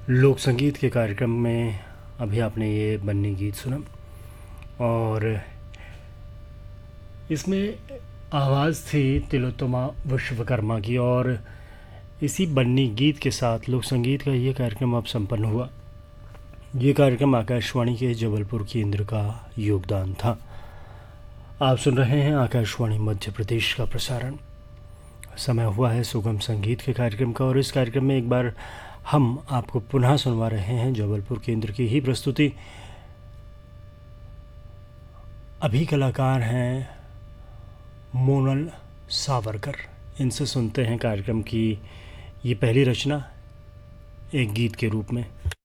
लोक संगीत के कार्यक्रम में अभी आपने ये बन्नी गीत सुना और इसमें आवाज़ थी तिलोत्तमा विश्वकर्मा की। और इसी बन्नी गीत के साथ लोक संगीत का ये कार्यक्रम अब संपन्न हुआ। ये कार्यक्रम आकाशवाणी के जबलपुर केंद्र का योगदान था। आप सुन रहे हैं आकाशवाणी मध्य प्रदेश का प्रसारण। समय हुआ है सुगम संगीत के कार्यक्रम का और इस कार्यक्रम में एक बार हम आपको पुनः सुनवा रहे हैं जबलपुर केंद्र की ही प्रस्तुति। अभी कलाकार हैं मोनल सावरकर। इनसे सुनते हैं कार्यक्रम की ये पहली रचना एक गीत के रूप में।